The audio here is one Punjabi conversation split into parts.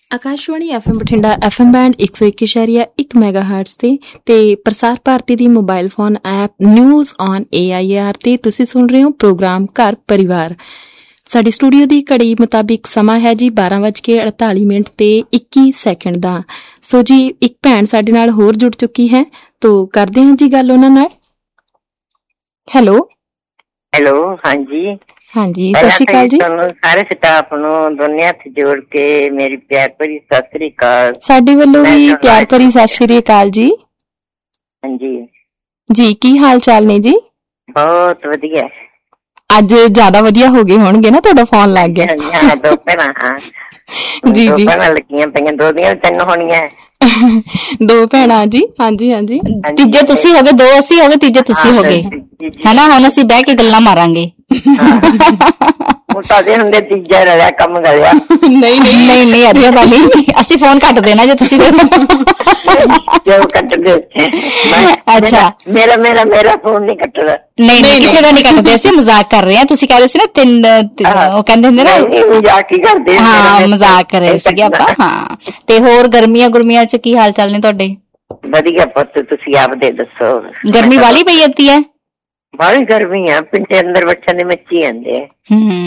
Akashvani FM Bathinda FM band 101.1 ਮੈਗਾਹਰਟਜ਼ ਤੇ ਪ੍ਰਸਾਰ ਭਾਰਤੀ ਦੀ mobile phone app news on AIR ਤੇ ਤੁਸੀਂ ਸੁਣ ਰਹੇ ਹੋ ਪ੍ਰੋਗਰਾਮ ਘਰ ਪਰਿਵਾਰ। ਸਾਡੇ ਸਟੂਡੀਓ ਦੀ ਘੜੀ ਮੁਤਾਬਿਕ ਸਮਾਂ ਹੈ ਜੀ 12:48 ਤੇ 21 ਸੈਕਿੰਡ ਦਾ। ਸੋ ਜੀ ਇੱਕ ਭੈਣ ਸਾਡੇ ਨਾਲ ਹੋਰ ਜੁੜ ਚੁੱਕੀ ਹੈ, ਤੋ ਕਰਦੇ ਹਾਂ ਜੀ ਗੱਲ ਉਹਨਾਂ ਨਾਲ। ਹੈਲੋ ਹਾਂਜੀ ਹਾਂਜੀ, ਸਤਿ ਸ਼੍ਰੀ ਅਕਾਲ ਜੀ। ਸਾਰੇ ਸਟਾਫ ਨੂੰ ਦੋਨੇ ਹੱਥ ਜੋੜ ਕੇ ਮੇਰੀ ਪਿਆਰ ਭਰੀ ਸਤਿ ਸ੍ਰੀ ਅਕਾਲ। ਸਾਡੇ ਵੱਲੋਂ ਵੀ ਪਿਆਰ ਭਰੀ ਸਤਿ ਸ਼੍ਰੀ ਅਕਾਲ ਜੀ। ਹਾਂਜੀ ਜੀ, ਕੀ ਹਾਲ ਚਾਲ ਨੇ ਜੀ? ਬਹੁਤ ਵਧੀਆ। ਅੱਜ ਜ਼ਿਆਦਾ ਵਧੀਆ ਹੋ ਗਏ ਹੋਣਗੇ ਨਾ, ਤੁਹਾਡਾ ਫੋਨ ਲੱਗ ਗਿਆ। ਹਾਂ, ਦੋ ਭੈਣਾਂ। ਹਾਂ ਜੀ ਜੀ, ਭੈਣਾਂ ਲੱਗੀਆਂ ਪਈਆਂ, ਦੋ ਦੀਆਂ ਤਿੰਨ ਹੋਣੀਆਂ। ਦੋ ਭੈਣਾਂ ਜੀ। ਹਾਂਜੀ ਹਾਂਜੀ, ਤੀਜੇ ਤੁਸੀਂ ਹੋ ਗਏ, ਦੋ ਅਸੀਂ ਹੋ ਗਏ, ਤੀਜੇ ਤੁਸੀਂ ਹੋ ਗਏ, ਹਨਾ। ਹੁਣ ਅਸੀਂ ਬਹਿ ਕੇ ਗੱਲਾਂ ਮਾਰਾਂਗੇ। ਮੋਟਾ ਦੇ ਹੁੰਦੇ ਤੀਜਾ ਰਲਿਆ ਕੰਮ ਗਲਿਆ। ਨਹੀਂ ਨਹੀਂ ਨਹੀਂ, ਅਰੀਆ ਤਾਂ ਨਹੀਂ, ਅਸੀਂ ਫੋਨ ਕੱਟ ਦੇਣਾ ਜੇ ਤੁਸੀਂ ਕੱਟ ਦੇ। ਅੱਛਾ, ਮੇਰਾ ਫੋਨ ਨਹੀਂ ਕੱਟਦਾ। ਨਹੀਂ ਨਹੀਂ, ਕਿਸੇ ਦਾ ਨਹੀਂ ਕੱਟਦੇ, ਅਸੀਂ ਮਜ਼ਾਕ ਕਰ ਰਹੇ ਹਾਂ। ਤੁਸੀਂ ਕਹਿ ਰਹੇ ਸੀ ਨਾ ਤਿੰਨ, ਉਹ ਕਹਿੰਦੇ ਹੁੰਦੇ ਨਾ ਮਜ਼ਾਕ ਹੀ ਕਰਦੇ। ਹਾਂ, ਮਜ਼ਾਕ ਕਰ ਰਹੇ ਸੀਗੇ ਆਪਾਂ। ਹਾਂ, ਤੇ ਹੋਰ ਗਰਮੀਆਂ ਗੁਰਮੀਆਂ ਚ ਕੀ ਹਾਲ ਚਾਲ ਨੇ ਤੁਹਾਡੇ? ਵਧੀਆ ਪੁੱਤ, ਤੁਸੀਂ ਆਪਦੇ ਦੱਸੋ। ਗਰਮੀ ਵਾਲੀ ਪਈ ਜਾਂਦੀ ਹੈ? ਬਾਹਲੀ ਗਰਮੀ ਆ, ਪਿੰਡੇ ਅੰਦਰ ਬੱਚਿਆਂ ਦੇ ਮੱਚੀ ਜਾਂਦੇ ਆ।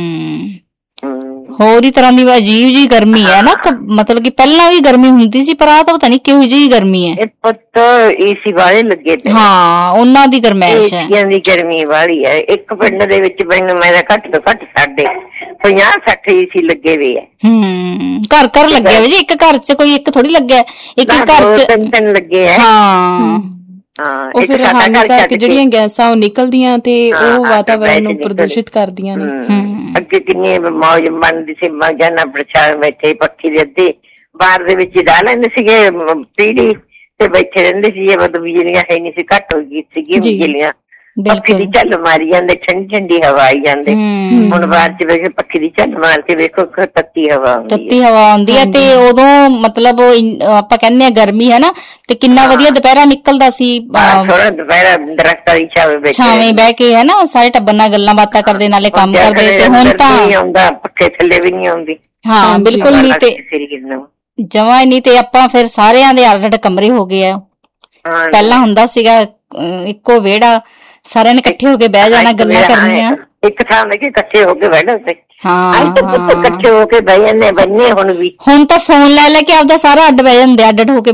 ਹੋਰ ਹੀ ਤਰ੍ਹਾਂ ਦੀ ਅਜੀਬ ਜੀ ਗਰਮੀ ਹੈ ਨਾ। ਮਤਲਬ ਕਿ ਪਹਿਲਾਂ ਵੀ ਗਰਮੀ ਹੁੰਦੀ ਸੀ, ਪਰ ਆਹ ਤਾਂ ਪਤਾ ਨੀ ਕਿਹੋ ਜਿਹੀ ਗਰਮੀ ਹੈ। ਪੁੱਤ ਏਸੀ ਵਾਲੇ ਲੱਗੇ ਤੇ ਹਾਂ, ਉਹਨਾਂ ਦੀ ਗਰਮੈਸ਼ ਹੈ। ਏਸੀਆਂ ਦੀ ਗਰਮੀ ਵਾਲੀ ਹੈ। ਇੱਕ ਪਿੰਡ ਦੇ ਵਿੱਚ ਮੈਨੂੰ ਮੇਰਾ ਘੱਟ ਤੋਂ ਘੱਟ ਸਾਡੇ 50-60 ਏਸੀ ਲੱਗੇ ਹੋਏ ਆ। ਘਰ ਘਰ ਲੱਗਿਆ ਵਾ ਜੀ। ਇੱਕ ਘਰ ਚ ਕੋਈ ਇੱਕ ਥੋੜੀ ਲੱਗਿਆ, ਇੱਕ ਘਰ ਚ ਤਿੰਨ ਲੱਗੇ ਆ। ਹਾਂ, ਉਹ ਫਿਰ ਹਾਨੀਕਾਰਕ ਜਿਹੜੀਆਂ ਗੈਸਾਂ ਉਹ ਨਿਕਲਦੀਆਂ ਤੇ ਉਹ ਵਾਤਾਵਰਨ ਨੂੰ ਪ੍ਰਦੂਸ਼ਿਤ ਕਰਦੀਆਂ ਨੇ। ਅੱਗੇ ਕਿੰਨੀ ਮੌਜ ਬਣਦੀ ਸੀ, ਮੌਜਾਂ ਨਾਲ ਪ੍ਰਚਾਰ ਬੈਠੇ ਪੱਖੀ ਦੇ ਅੱਧੇ ਬਾਹਰ ਦੇ ਵਿੱਚ ਡਾ ਲੈਂਦੇ ਸੀਗੇ ਪੀੜੀ ਤੇ ਬੈਠੇ ਰਹਿੰਦੇ ਸੀ। ਮਤਲਬ ਬਿਜਲੀਆਂ ਹੈ ਨਹੀਂ ਸੀ, ਘੱਟ ਹੋ ਗਈ ਸੀਗੀ ਬਿਜਲੀਆਂ। ਪੱਖੀ ਦੀ ਝੱਲ ਮਾਰੀ ਜਾਂਦੇ, ਠੰਡੀ ਠੰਡੀ ਹਵਾ ਆਈ ਜਾਂਦੇ। ਹੁਣ ਬਾਹਰ ਚ ਵੇਖੋ ਪੱਖੀ ਦੀ ਝੱਲ ਮਾਰ ਕੇ ਵੇਖੋ ਤੱਤੀ ਹਵਾ ਆਉਂਦੀ ਹੈ। ਤੇ ਉਦੋਂ ਮਤਲਬ ਆਪਾਂ ਕਹਿੰਦੇ ਆ ਗਰਮੀ ਹੈ ਨਾ, ਤੇ ਕਿੰਨਾ ਵਧੀਆ ਦੁਪਹਿਰਾ ਨਿਕਲਦਾ ਸੀ। ਦੁਪਹਿਰਾ ਦਰਖਤਾਂ ਦੀ ਛਾਵੇਂ ਬਹਿ ਕੇ ਹੈ ਨਾ, ਸਾਰੇ ਟੱਬਰ ਨਾਲ ਗੱਲਾਂ ਬਾਤਾਂ ਕਰਦੇ, ਨਾਲੇ ਕੰਮ ਕਰਦੇ। ਤੇ ਹੁਣ ਤਾਂ ਪੱਖੇ ਥੱਲੇ ਵੀ ਨੀ ਆਉਂਦੀ। ਹਾਂ, ਬਿਲਕੁਲ ਨੀ। ਤੇ ਜਮਾਂ ਨੀ। ਤੇ ਆਪਾਂ ਫਿਰ ਸਾਰਿਆਂ ਦੇ ਅੱਡ ਅੱਡ ਕਮਰੇ ਹੋ ਗਏ ਆ। ਪਹਿਲਾਂ ਹੁੰਦਾ ਸੀਗਾ ਇੱਕੋ ਵਿਹੜਾ, ਸਾਰਿਆਂ ਨੇ ਇਕੱਠੇ ਹੋ ਕੇ ਬਹਿ ਜਾਣਾ, ਗੱਲਾਂ ਕਰਨੀਆਂ। ਇੱਕ ਥਾਂ ਤੇ ਇਕੱਠੇ ਹੋ ਕੇ ਬਹਿਣਾ ਤੇ ਇਕੱਠੇ ਹੋ ਕੇ ਬਹਿ ਜਾਂਦੇ ਬੰਨੇ। ਹੁਣ ਤਾਂ ਫੋਨ ਲੈ ਕੇ ਆਪਦਾ ਸਾਰਾ ਅੱਡ ਬਹਿ ਜਾਂਦੇ, ਅੱਡ ਹੋ ਕੇ।